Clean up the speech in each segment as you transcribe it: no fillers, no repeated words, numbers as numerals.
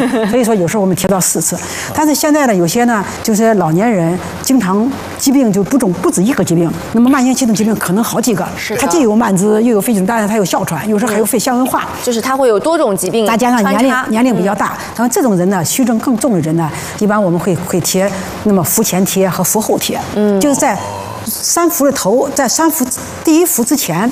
所以说有时候我们贴到4次。但是现在呢，有些呢就是老年人经常疾病就不止一个疾病，那么慢性系统疾病可能好几个，它既有慢支，又有肺肿大，它有哮喘，有时候还有肺纤维化， 就是它会有多种疾病， 再加上年龄比较大，然后这种人呢，虚症更重的人呢，一般我们会贴那么腹前贴和腹后贴，就是在3伏的头，在3伏第1伏之前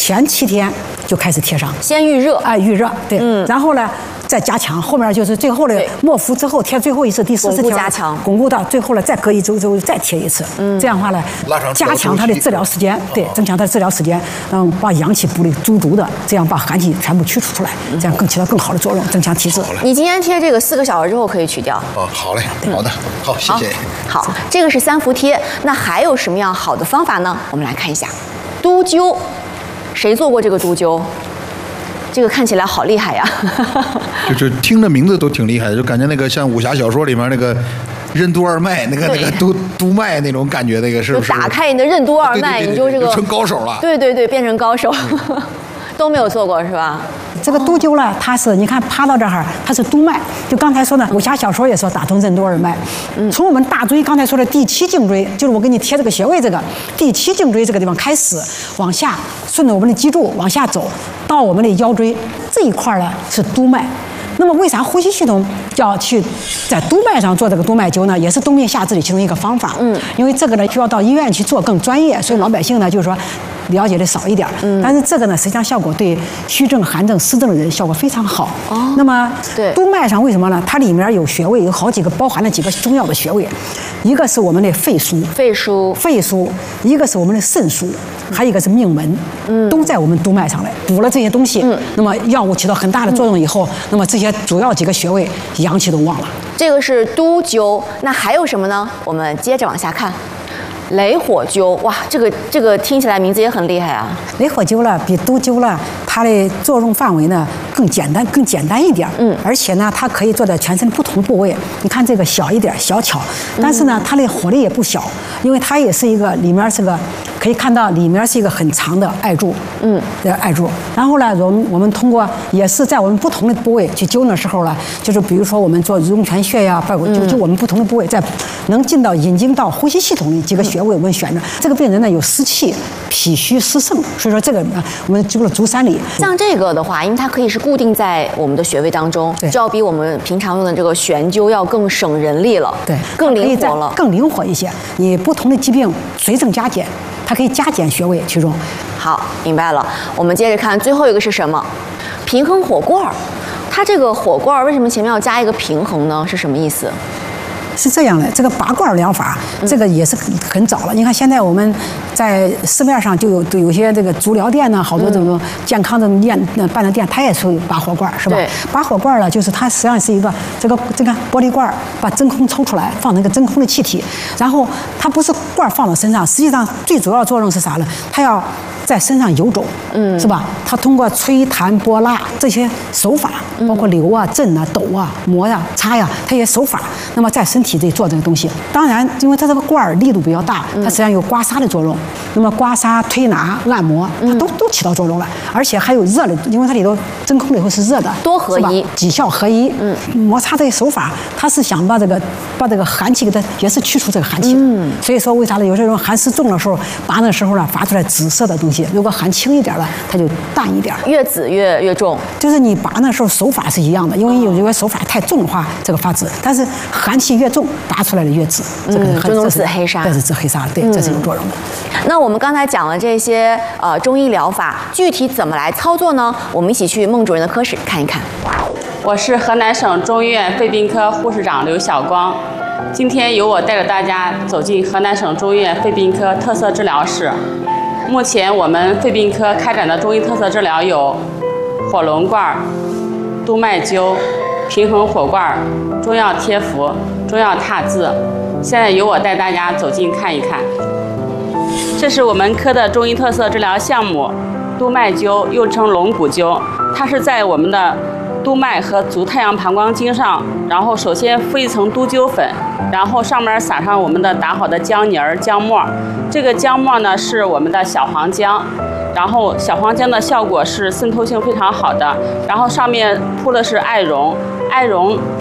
7天就开始贴上， 先预热， 预热，对，然后呢再加强，后面就是最后的末伏之后贴最后一次第4次贴， 加强， 巩固到最后呢再隔1周再贴一次，这样的话呢加强它的治疗时间，对，增强它的治疗时间，把阳气补的足足的，这样把寒气全部驱除出来，这样起到更好的作用，增强体质。 你今天贴这个4个小时之后可以取掉。 好嘞，好的，好，谢谢。 好，这个是3伏贴，那还有什么样好的方法呢？我们来看一下，督灸，谁做过这个督灸？这个看起来好厉害呀！ 就听着名字都挺厉害的，就感觉那个像武侠小说里面那个任督二脉，那个督脉那种感觉，那个是不是？ 打开你的任督二脉，你就这个成高手了。 对，变成高手，都没有做过是吧？ 这个督灸呢，它是你看趴到这儿，它是督脉。就刚才说的，武侠小说也说打通任督二脉。从我们大椎刚才说的第7颈椎，就是我给你贴这个穴位，这个第7颈椎这个地方开始往下，顺着我们的脊柱往下走，到我们的腰椎这一块呢是督脉。那么为啥呼吸系统要去在督脉上做这个督脉灸呢？也是冬病夏治的其中一个方法。因为这个呢需要到医院去做更专业，所以老百姓呢就是说了解的少一点。但是这个呢实际上效果对虚症、寒症、湿症的人效果非常好。那么督脉上为什么呢？它里面有穴位，有好几个，包含了几个重要的穴位，一个是我们的肺腧，一个是我们的肾腧，还有一个是命门，都在我们督脉上来补了这些东西。那么药物起到很大的作用以后，那么这些主要几个穴位阳气都旺了。 这个是督灸，那还有什么呢？我们接着往下看。雷火灸，哇，这个听起来名字也很厉害啊。 雷火灸呢，比督灸呢，它的作用范围呢更简单一点。而且呢，它可以做在全身不同部位。你看这个小一点，小巧，但是呢，它的火力也不小，因为它也是一个里面是个可以看到里面是一个很长的艾柱，艾柱。然后呢，我们通过也是在我们不同的部位去灸的时候呢，就是比如说我们做涌泉穴呀，就我们不同的部位，在能引经到呼吸系统的几个穴位，我们选着。这个病人呢有湿气、脾虚湿盛，所以说这个我们灸了足三里。 像这个的话，因为它可以是固定在我们的穴位当中，就要比我们平常用的这个悬灸要更省人力了， 对， 更灵活了， 更灵活一些。你不同的疾病随症加减，它可以加减穴位去用。 好，明白了。我们接着看最后一个是什么？平衡火罐儿。它这个火罐儿为什么前面要加一个平衡呢？是什么意思？ 是这样的，这个拔罐疗法，这个也是很早了。你看现在我们在市面上就有些这个足疗店呢，好多这种健康的办的店，它也属于拔火罐，是吧？拔火罐呢，就是它实际上是一个这个玻璃罐，把真空抽出来，放那个真空的气体，然后它不是罐放到身上，实际上最主要作用是啥呢？它要在身上游走，是吧？它通过吹弹拨拉这些手法，包括揉啊、震啊、抖啊、磨呀、擦呀，它也手法，那么在身体里做这个东西。当然，因为它这个罐儿力度比较大，它实际上有刮痧的作用。那么刮痧、推拿、按摩，它都起到作用了，而且还有热的，因为它里头真空了以后是热的， 多合一， 几效合一。摩擦这个手法，它是想把这个寒气给它也是去除这个寒气。所以说为啥呢？有些人寒湿重的时候拔的时候呢，拔出来紫色的东西。如果寒轻一点了，它就淡一点。 越紫越重。 就是你拔的时候手法是一样的，因为有些手法太重的话，这个发紫。但是寒气越重，拔出来的越紫。这个就能止黑煞。 这是止黑煞，对，这是有作用的。 那我们刚才讲了这些中医疗法，具体怎么来操作呢？我们一起去孟主任的科室看一看。 我是河南省中医院肺病科护士长刘晓光。今天由我带着大家走进河南省中医院肺病科特色治疗室。目前我们肺病科开展的中医特色治疗有火龙罐、督脉灸、平衡火罐、中药贴服、中药踏字。现在由我带大家走近看一看。这是我们科的中医特色治疗项目——督脉灸，又称龙骨灸。它是在我们的督脉和足太阳膀胱经上，然后首先敷一层督灸粉，然后上面撒上我们的打好的姜泥儿、姜末。这个姜末呢是我们的小黄姜，然后小黄姜的效果是渗透性非常好的。然后上面铺的是艾绒，艾绒